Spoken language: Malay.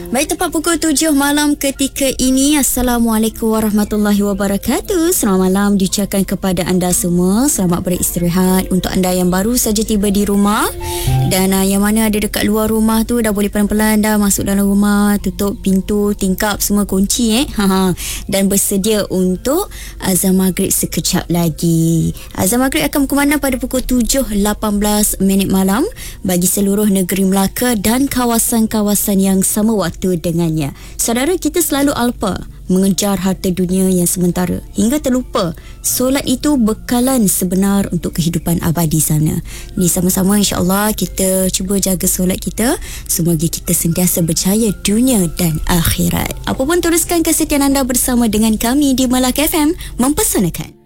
Baik, tepat pukul 7 malam ketika ini. Assalamualaikum warahmatullahi wabarakatuh. Selamat malam diucapkan kepada anda semua. Selamat beristirahat. Untuk anda yang baru saja tiba di rumah dan yang mana ada dekat luar rumah tu, dah boleh pelan-pelan dah masuk dalam rumah, tutup pintu, tingkap semua kunci dan bersedia untuk azan maghrib sekejap lagi. Azan maghrib akan berkumandang pada pukul 7.18 malam bagi seluruh negeri Melaka dan kawasan-kawasan yang sama waktu dengannya. Saudara, kita selalu alpa mengejar harta dunia yang sementara hingga terlupa solat itu bekalan sebenar untuk kehidupan abadi sana. Ni sama-sama insya-Allah kita cuba jaga solat kita, semoga kita sentiasa berjaya dunia dan akhirat. Apapun, teruskan kesetiaan anda bersama dengan kami di Melaka FM Mempesonakan.